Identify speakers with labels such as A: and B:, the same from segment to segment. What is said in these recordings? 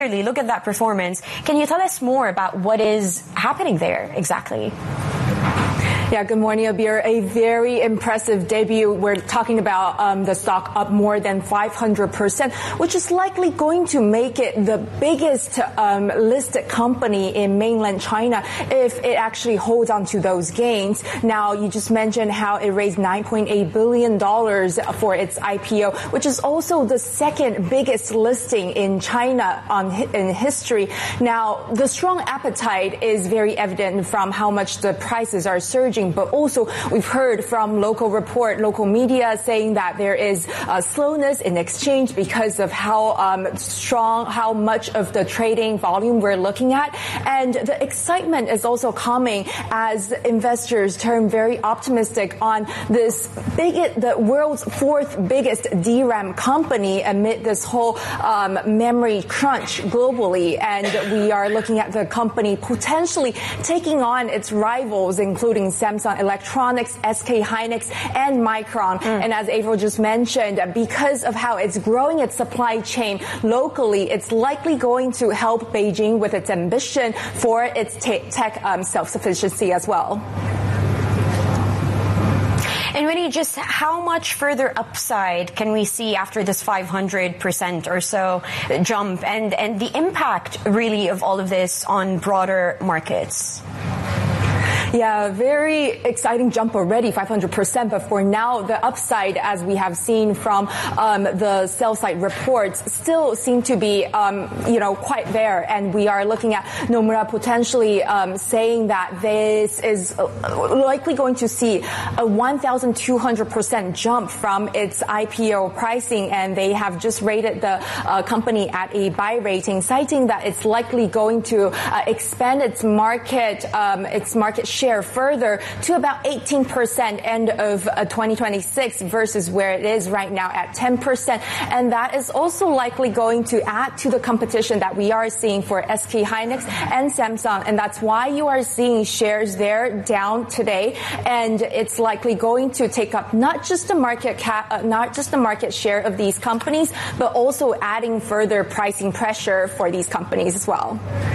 A: look at that performance. Can you tell us more about what is happening there exactly?
B: Yeah, good morning, Abir. A very impressive debut. We're talking about the stock up more than 500%, which is likely going to make it the biggest listed company in mainland China if it actually holds on to those gains. Now, you just mentioned how it raised $9.8 billion for its IPO, which is also the second biggest listing in China in history. Now, the strong appetite is very evident from how much the prices are surging. But also, we've heard from local media saying that there is slowness in exchange because of how much of the trading volume we're looking at. And the excitement is also coming as investors turn very optimistic on the world's fourth biggest DRAM company amid this whole memory crunch globally. And we are looking at the company potentially taking on its rivals, including Samsung Electronics, SK Hynix, and Micron. And as Avril just mentioned, because of how it's growing its supply chain locally, it's likely going to help Beijing with its ambition for its tech self-sufficiency as well.
A: And Winnie, just how much further upside can we see after this 500% or so jump, and the impact really of all of this on broader markets?
B: Yeah, very exciting jump already, 500%. But for now, the upside, as we have seen from the sell-side reports, still seem to be, quite there. And we are looking at Nomura potentially saying that this is likely going to see a 1,200% jump from its IPO pricing. And they have just rated the company at a buy rating, citing that it's likely going to expand its market share further to about 18% end of 2026 versus where it is right now at 10%. And that is also likely going to add to the competition that we are seeing for SK Hynix and Samsung. And that's why you are seeing shares there down today. And it's likely going to take up not just the market share of these companies, but also adding further pricing pressure for these companies as well.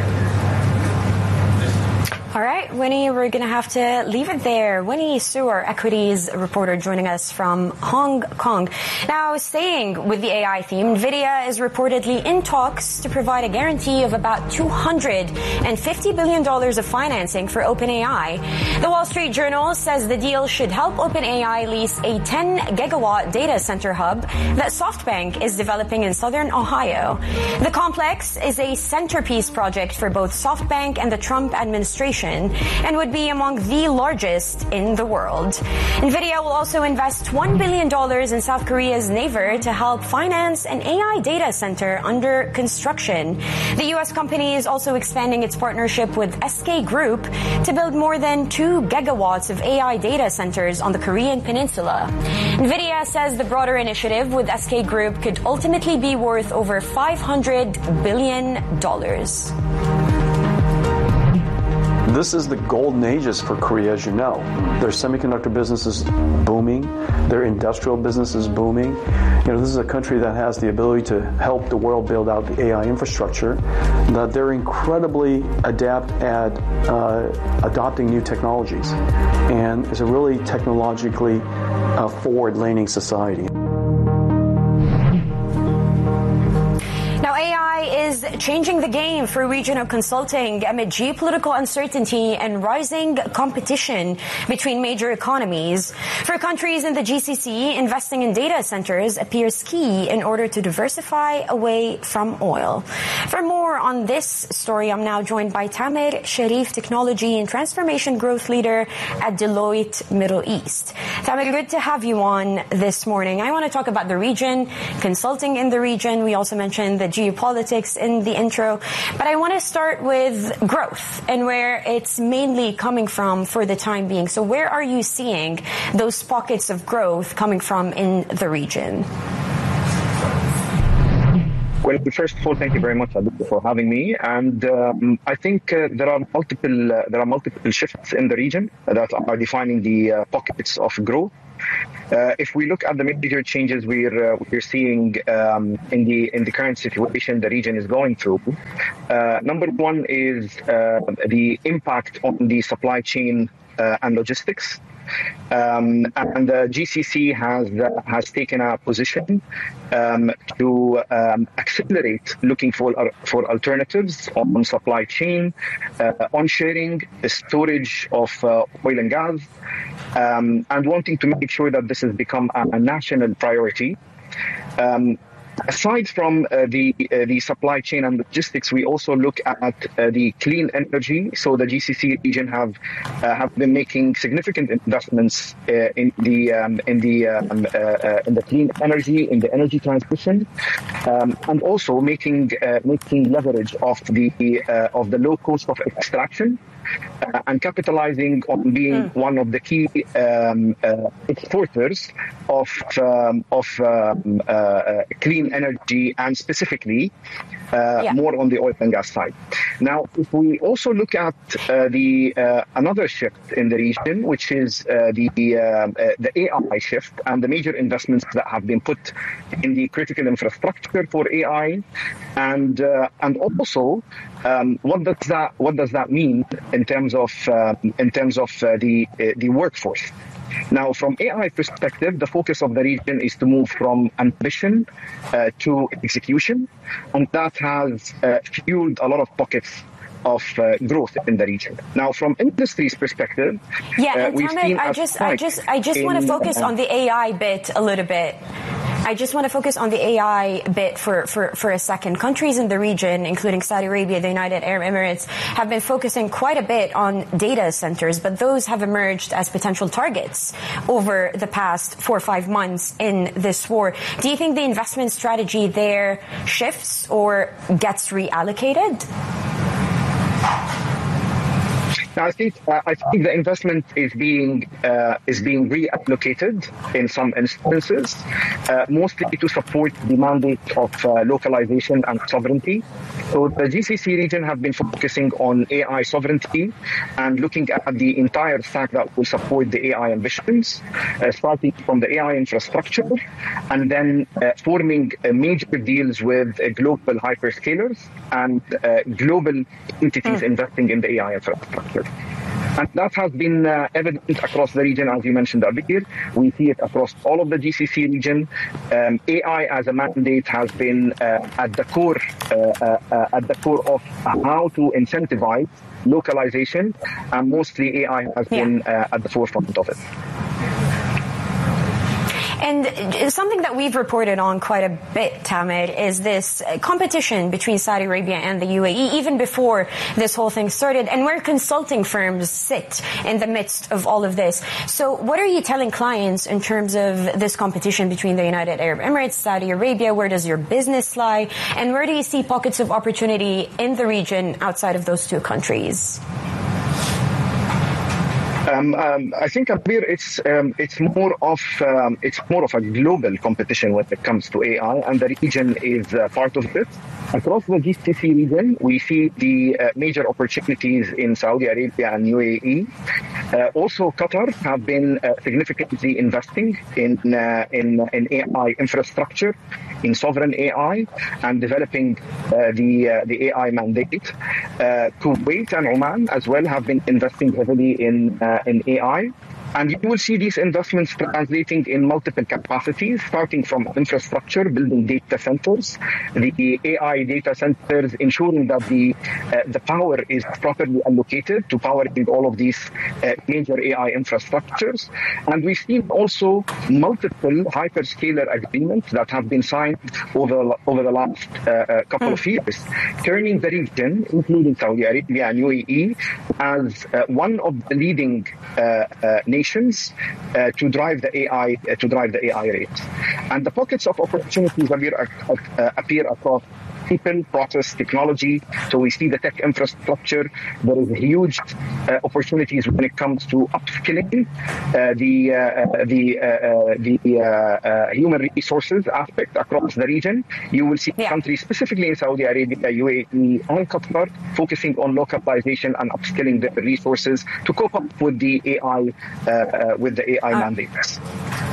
A: All right, Winnie, we're going to have to leave it there. Winnie Su, our equities reporter, joining us from Hong Kong. Now, staying with the AI theme, NVIDIA is reportedly in talks to provide a guarantee of about $250 billion of financing for OpenAI. The Wall Street Journal says the deal should help OpenAI lease a 10-gigawatt data center hub that SoftBank is developing in southern Ohio. The complex is a centerpiece project for both SoftBank and the Trump administration, and would be among the largest in the world. NVIDIA will also invest $1 billion in South Korea's Naver to help finance an AI data center under construction. The U.S. company is also expanding its partnership with SK Group to build more than 2 gigawatts of AI data centers on the Korean peninsula. NVIDIA says the broader initiative with SK Group could ultimately be worth over $500 billion.
C: This is the golden ages for Korea, as you know. Their semiconductor business is booming. Their industrial business is booming. This is a country that has the ability to help the world build out the AI infrastructure. That they're incredibly adept at adopting new technologies, and it's a really technologically forward-leaning society.
A: Now, AI is changing the game for regional consulting amid geopolitical uncertainty and rising competition between major economies. For countries in the GCC, investing in data centers appears key in order to diversify away from oil. For more on this story, I'm now joined by Tamer Sharif, Technology and Transformation Growth Leader at Deloitte Middle East. Tamer, good to have you on this morning. I want to talk about the region, consulting in the region. We also mentioned the geopolitics in the intro, but I want to start with growth and where it's mainly coming from for the time being. So where are you seeing those pockets of growth coming from in the region?
D: Well, first of all, thank you very much for having me. And I think there are multiple shifts in the region that are defining the pockets of growth. If we look at the major changes we're seeing in the current situation the region is going through, number one is the impact on the supply chain and logistics. And the GCC has taken a position to accelerate looking for alternatives on supply chain, on sharing, storage of oil and gas, and wanting to make sure that this has become a national priority. Aside from the supply chain and logistics, we also look at the clean energy. So the GCC region have been making significant investments in the clean energy, in the energy transition, and also making leverage of the low cost of extraction. And capitalizing on being one of the key exporters of clean energy, and specifically more on the oil and gas side. Now, if we also look at another shift in the region, which is the AI shift and the major investments that have been put in the critical infrastructure for AI, and also what does that mean in terms of the workforce? Now, from AI perspective, the focus of the region is to move from ambition to execution, and that has fueled a lot of pockets of growth in the region. Now, from industry's perspective,
A: we've seen I just want to focus on the AI bit a little bit. I just want to focus on the AI bit for a second. Countries in the region, including Saudi Arabia, the United Arab Emirates, have been focusing quite a bit on data centers, but those have emerged as potential targets over the past 4 or 5 months in this war. Do you think the investment strategy there shifts or gets reallocated?
D: Now, I think the investment is being reallocated in some instances, mostly to support the mandate of localization and sovereignty. So the GCC region have been focusing on AI sovereignty and looking at the entire stack that will support the AI ambitions, starting from the AI infrastructure, and then forming major deals with global hyperscalers and global entities investing in the AI infrastructure. And that has been evident across the region, as you mentioned earlier. We see it across all of the GCC region. AI as a mandate has been at the core of how to incentivize localization, and mostly AI has been at the forefront of it.
A: And something that we've reported on quite a bit, Tamer, is this competition between Saudi Arabia and the UAE, even before this whole thing started, and where consulting firms sit in the midst of all of this. So what are you telling clients in terms of this competition between the United Arab Emirates, Saudi Arabia? Where does your business lie? And where do you see pockets of opportunity in the region outside of those two countries?
D: I think, Abir, it's more of a global competition when it comes to AI, and the region is part of it. Across the GCC region, we see the major opportunities in Saudi Arabia and UAE. Also, Qatar have been significantly investing in AI infrastructure, in sovereign AI, and developing the AI mandate. Kuwait and Oman as well have been investing heavily in AI. And you will see these investments translating in multiple capacities, starting from infrastructure, building data centers, the AI data centers, ensuring that the power is properly allocated to powering all of these major AI infrastructures. And we've seen also multiple hyperscaler agreements that have been signed over the last couple of years, turning the region, including Saudi Arabia and UAE, as one of the leading nations to drive the AI rates. And the pockets of opportunities appear across people, process, technology. So we see the tech infrastructure. There is huge opportunities when it comes to upskilling the human resources aspect across the region. You will see countries, specifically in Saudi Arabia, UAE, and Qatar, focusing on localization and upskilling the resources to cope up with the AI mandates.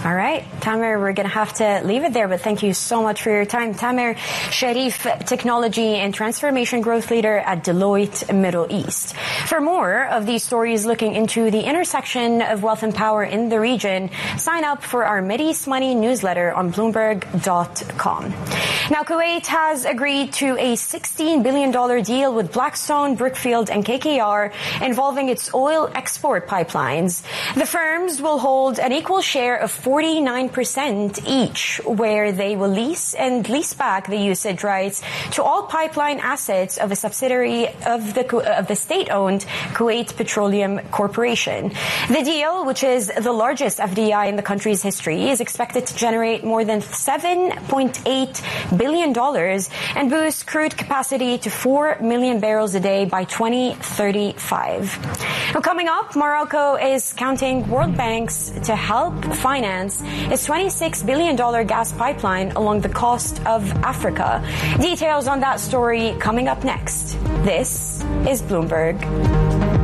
A: All right, Tamer, we're going to have to leave it there, but thank you so much for your time. Tamer Sharif, Technology and Transformation Growth Leader at Deloitte Middle East. For more of these stories looking into the intersection of wealth and power in the region, sign up for our Mideast Money newsletter on Bloomberg.com. Now, Kuwait has agreed to a $16 billion deal with Blackstone, Brookfield, and KKR involving its oil export pipelines. The firms will hold an equal share of 49% each, where they will lease back the usage rights to all pipeline assets of a subsidiary of the state-owned Kuwait Petroleum Corporation. The deal, which is the largest FDI in the country's history, is expected to generate more than $7.8 billion and boost crude capacity to 4 million barrels a day by 2035. Now, coming up, Morocco is counting World Banks to help finance its $26 billion gas pipeline along the coast of Africa. Details on that story coming up next. This is Bloomberg.